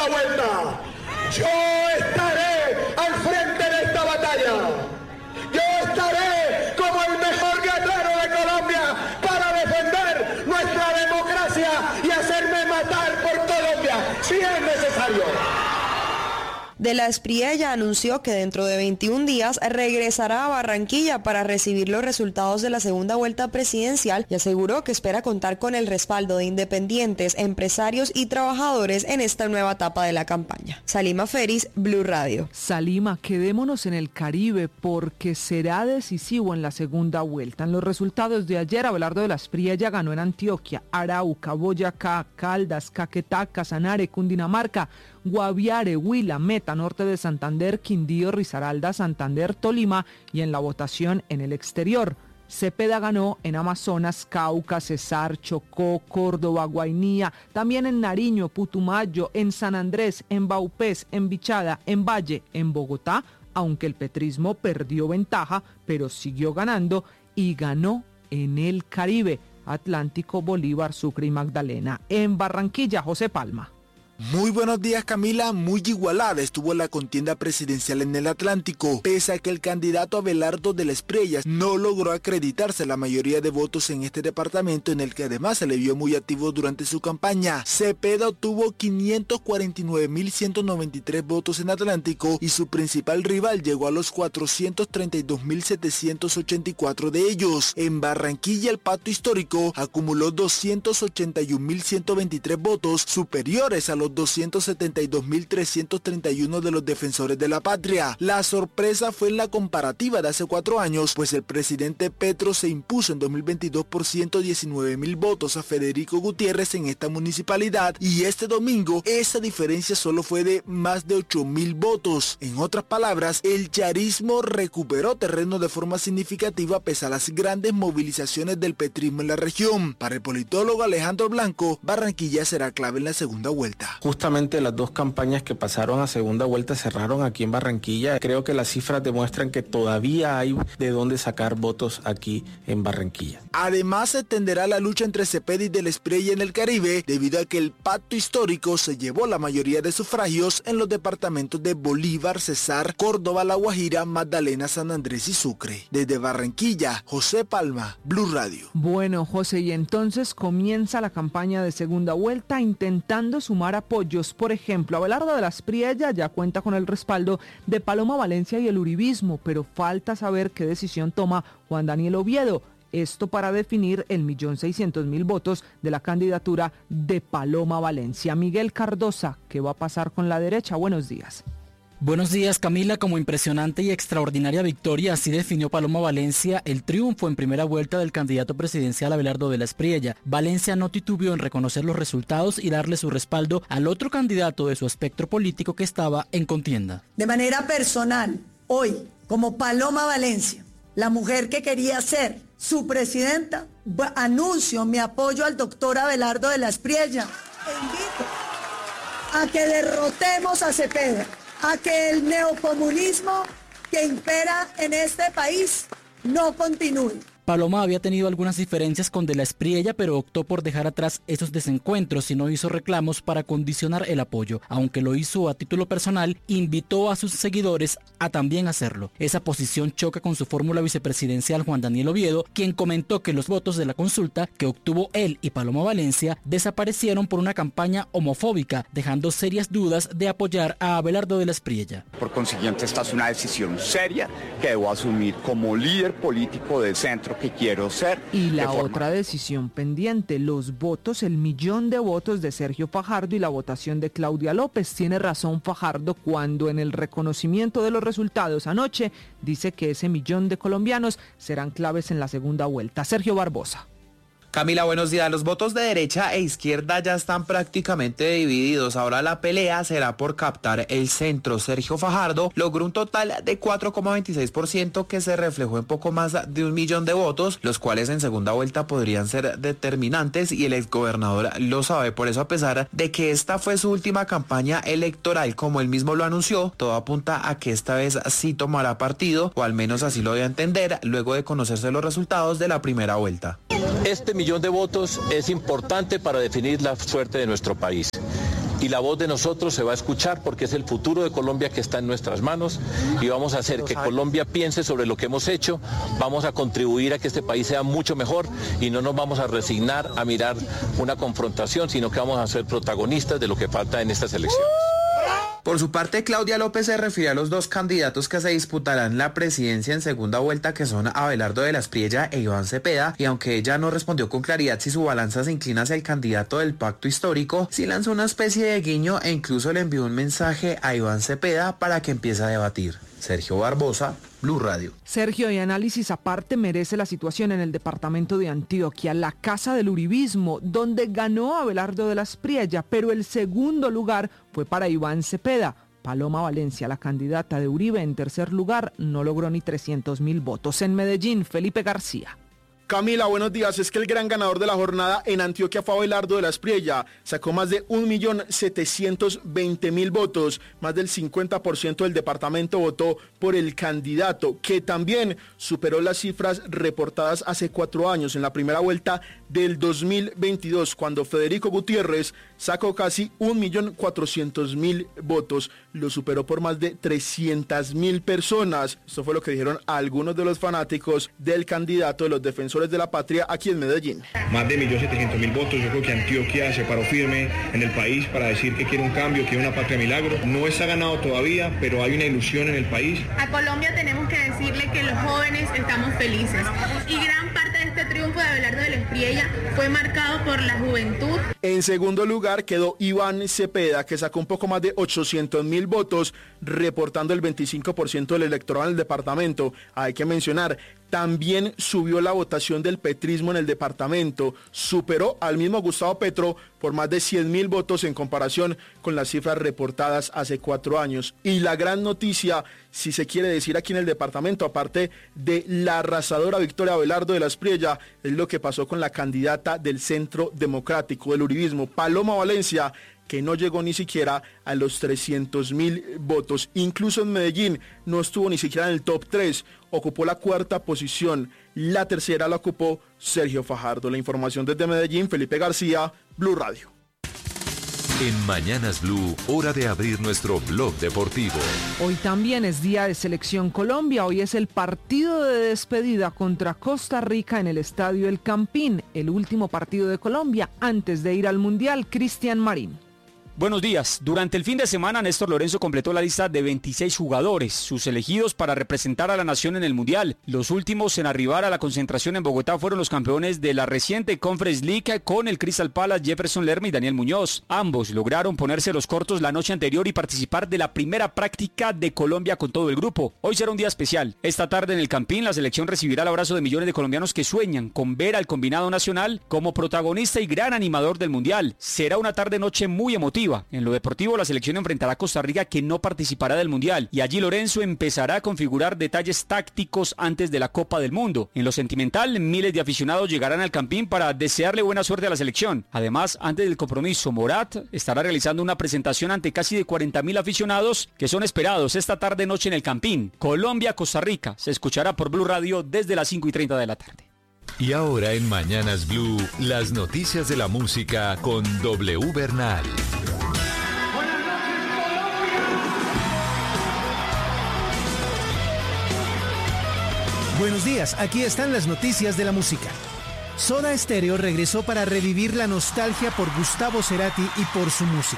segunda vuelta. Yo estaré al frente de esta batalla. Yo estaré como el mejor guerrero de Colombia para defender nuestra democracia y hacerme matar por Colombia, si es necesario. De la Espriella anunció que dentro de 21 días regresará a Barranquilla para recibir los resultados de la segunda vuelta presidencial y aseguró que espera contar con el respaldo de independientes, empresarios y trabajadores en esta nueva etapa de la campaña. Salima Feris, Blue Radio. Salima, quedémonos en el Caribe porque será decisivo en la segunda vuelta. En los resultados de ayer, Abelardo de la Espriella ganó en Antioquia, Arauca, Boyacá, Caldas, Caquetá, Casanare, Cundinamarca, Guaviare, Huila, Meta, norte de Santander, Quindío, Risaralda, Santander, Tolima y en la votación en el exterior. Cepeda ganó en Amazonas, Cauca, Cesar, Chocó, Córdoba, Guainía, también en Nariño, Putumayo, en San Andrés, en Vaupés, en Bichada, en Valle, en Bogotá, aunque el petrismo perdió ventaja, pero siguió ganando y ganó en el Caribe, Atlántico, Bolívar, Sucre y Magdalena. En Barranquilla, José Palma. Muy buenos días, Camila. Muy igualada estuvo la contienda presidencial en el Atlántico, pese a que el candidato Abelardo de la Espriella no logró acreditarse la mayoría de votos en este departamento, en el que además se le vio muy activo durante su campaña. Cepeda obtuvo 549.193 votos en Atlántico y su principal rival llegó a los 432.784 de ellos. En Barranquilla, el pacto histórico acumuló 281.123 votos, superiores a los 272.331 de los defensores de la patria. La sorpresa fue en la comparativa de hace 4 años, pues el presidente Petro se impuso en 2022 por 119.000 votos a Federico Gutiérrez en esta municipalidad, y este domingo esa diferencia solo fue de más de 8.000 votos. En otras palabras, el charismo recuperó terreno de forma significativa pese a las grandes movilizaciones del petrismo en la región. Para el politólogo Alejandro Blanco, Barranquilla será clave en la segunda vuelta. Justamente las dos campañas que pasaron a segunda vuelta cerraron aquí en Barranquilla. Creo que las cifras demuestran que todavía hay de dónde sacar votos aquí en Barranquilla. Además, se extenderá la lucha entre Cepeda y de la Espriella en el Caribe, debido a que el pacto histórico se llevó la mayoría de sufragios en los departamentos de Bolívar, Cesar, Córdoba, La Guajira, Magdalena, San Andrés y Sucre. Desde Barranquilla, José Palma, Blue Radio. Bueno, José, y entonces comienza la campaña de segunda vuelta intentando sumar apoyos. Por ejemplo, Abelardo de la Espriella ya cuenta con el respaldo de Paloma Valencia y el uribismo, pero falta saber qué decisión toma Juan Daniel Oviedo. Esto para definir el 1.600.000 votos de la candidatura de Paloma Valencia. Miguel Cardosa, ¿qué va a pasar con la derecha? Buenos días. Buenos días, Camila. Como impresionante y extraordinaria victoria, así definió Paloma Valencia el triunfo en primera vuelta del candidato presidencial Abelardo de la Espriella. Valencia no titubeó en reconocer los resultados y darle su respaldo al otro candidato de su espectro político que estaba en contienda. De manera personal, hoy, como Paloma Valencia, la mujer que quería ser su presidenta, anuncio mi apoyo al doctor Abelardo de la Espriella e invito a que derrotemos a Cepeda, a que el neocomunismo que impera en este país no continúe. Paloma había tenido algunas diferencias con de la Espriella, pero optó por dejar atrás esos desencuentros y no hizo reclamos para condicionar el apoyo. Aunque lo hizo a título personal, invitó a sus seguidores a también hacerlo. Esa posición choca con su fórmula vicepresidencial Juan Daniel Oviedo, quien comentó que los votos de la consulta que obtuvo él y Paloma Valencia desaparecieron por una campaña homofóbica, dejando serias dudas de apoyar a Abelardo de la Espriella. Por consiguiente, esta es una decisión seria que debo asumir como líder político del centro que quiero ser. Y la otra decisión pendiente, los votos, el 1.000.000 de votos de Sergio Fajardo y la votación de Claudia López. Tiene razón Fajardo cuando en el reconocimiento de los resultados anoche dice que ese 1.000.000 de colombianos serán claves en la segunda vuelta. Sergio Barbosa. Camila, buenos días. Los votos de derecha e izquierda ya están prácticamente divididos. Ahora la pelea será por captar el centro. Sergio Fajardo logró un total de 4,26% que se reflejó en poco más de 1.000.000 de votos, los cuales en segunda vuelta podrían ser determinantes y el exgobernador lo sabe. Por eso, a pesar de que esta fue su última campaña electoral, como él mismo lo anunció, todo apunta a que esta vez sí tomará partido, o al menos así lo dio a entender, luego de conocerse los resultados de la primera vuelta. Este 1.000.000 de votos es importante para definir la suerte de nuestro país. y la voz de nosotros se va a escuchar porque es el futuro de Colombia que está en nuestras manos y vamos a hacer que Colombia piense sobre lo que hemos hecho, vamos a contribuir a que este país sea mucho mejor y no nos vamos a resignar a mirar una confrontación, sino que vamos a ser protagonistas de lo que falta en estas elecciones. Por su parte, Claudia López se refirió a los dos candidatos que se disputarán la presidencia en segunda vuelta, que son Abelardo de la Espriella e Iván Cepeda, y aunque ella no respondió con claridad si su balanza se inclina hacia el candidato del pacto histórico, sí lanzó una especie de guiño e incluso le envió un mensaje a Iván Cepeda para que empiece a debatir. Sergio Barbosa, Blue Radio. Sergio, y análisis aparte merece la situación en el departamento de Antioquia, la casa del uribismo, donde ganó Abelardo de la Espriella, pero el segundo lugar fue para Iván Cepeda. Paloma Valencia, la candidata de Uribe, en tercer lugar, no logró ni 300.000 votos. En Medellín, Felipe García. Camila, buenos días. Es que el gran ganador de la jornada en Antioquia fue Abelardo de la Espriella. Sacó más de 1.720.000 votos. Más del 50% del departamento votó por el candidato, que también superó las cifras reportadas hace 4 años en la primera vuelta del 2022, cuando Federico Gutiérrez sacó casi 1.400.000 votos. Lo superó por más de 300.000 personas. Esto fue lo que dijeron algunos de los fanáticos del candidato de los defensores de la patria aquí en Medellín. Más de 1.700.000 votos. Yo creo que Antioquia se paró firme en el país para decir que quiere un cambio, quiere una patria milagro. No está ganado todavía, pero hay una ilusión en el país. A Colombia tenemos que decirle que los jóvenes estamos felices y gran parte de este triunfo de Abelardo de la Espriella fue marcado por la juventud. En segundo lugar quedó Iván Cepeda, que sacó un poco más de 800.000 votos, reportando el 25% del electorado en el departamento. Hay que mencionar, también subió la votación del petrismo en el departamento, superó al mismo Gustavo Petro por más de 100.000 votos en comparación con las cifras reportadas hace 4 años. Y la gran noticia, si se quiere decir aquí en el departamento, aparte de la arrasadora victoria de Abelardo de la Espriella, es lo que pasó con la candidata del Centro Democrático, del uribismo, Paloma Valencia, que no llegó ni siquiera a los 300.000 votos. Incluso en Medellín no estuvo ni siquiera en el top 3, ocupó la 4ª posición. La tercera la ocupó Sergio Fajardo. La información desde Medellín, Felipe García, Blue Radio. En Mañanas Blue, hora de abrir nuestro blog deportivo. Hoy también es día de Selección Colombia. Hoy es el partido de despedida contra Costa Rica en el Estadio El Campín, el último partido de Colombia antes de ir al Mundial. Cristian Marín. Buenos días. Durante el fin de semana, Néstor Lorenzo completó la lista de 26 jugadores, sus elegidos para representar a la nación en el Mundial. Los últimos en arribar a la concentración en Bogotá fueron los campeones de la reciente Conference League con el Crystal Palace, Jefferson Lerma y Daniel Muñoz. Ambos lograron ponerse los cortos la noche anterior y participar de la primera práctica de Colombia con todo el grupo. Hoy será un día especial. Esta tarde en el Campín, la selección recibirá el abrazo de millones de colombianos que sueñan con ver al combinado nacional como protagonista y gran animador del Mundial. Será una tarde-noche muy emotiva. En lo deportivo, la selección enfrentará a Costa Rica, que no participará del Mundial, y allí Lorenzo empezará a configurar detalles tácticos antes de la Copa del Mundo. En lo sentimental, miles de aficionados llegarán al Campín para desearle buena suerte a la selección. Además, antes del compromiso, Morat estará realizando una presentación ante casi de 40.000 aficionados que son esperados esta tarde-noche en el Campín. Colombia-Costa Rica se escuchará por Blue Radio desde las 5:30 de la tarde. Y ahora en Mañanas Blue, las noticias de la música con W Bernal. Buenos días, aquí están las noticias de la música. Soda Stereo regresó para revivir la nostalgia por Gustavo Cerati y por su música.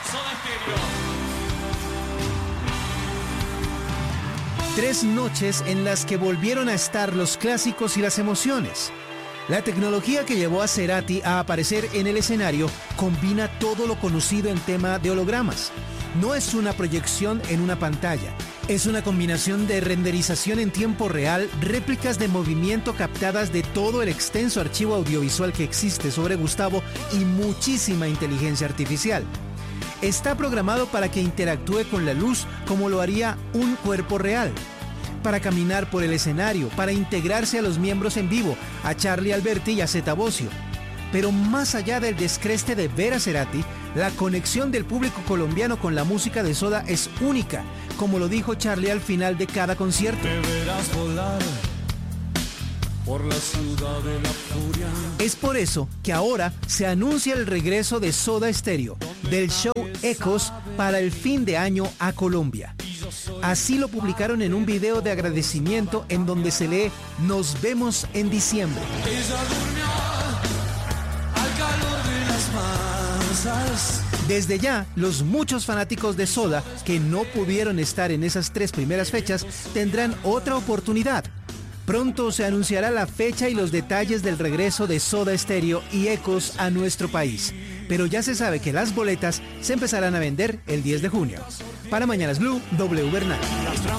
3 noches en las que volvieron a estar los clásicos y las emociones. La tecnología que llevó a Cerati a aparecer en el escenario combina todo lo conocido en tema de hologramas. No es una proyección en una pantalla, es una combinación de renderización en tiempo real, réplicas de movimiento captadas de todo el extenso archivo audiovisual que existe sobre Gustavo y muchísima inteligencia artificial. Está programado para que interactúe con la luz como lo haría un cuerpo real, para caminar por el escenario, para integrarse a los miembros en vivo, a Charly Alberti y a Zeta Bosio. Pero más allá del descreste de ver a Cerati, la conexión del público colombiano con la música de Soda es única, como lo dijo Charly al final de cada concierto. Te verás volar por la ciudad de la furia. Es por eso que ahora se anuncia el regreso de Soda Stereo, del show Ecos, para el fin de año a Colombia. Así lo publicaron en un video de agradecimiento en donde se lee "Nos vemos en diciembre". Ella durmió al calor de las masas. Desde ya, los muchos fanáticos de Soda que no pudieron estar en esas 3 primeras fechas tendrán otra oportunidad. Pronto se anunciará la fecha y los detalles del regreso de Soda Stereo y Ecos a nuestro país. Pero ya se sabe que las boletas se empezarán a vender el 10 de junio. Para Mañanas Blue, W Bernal.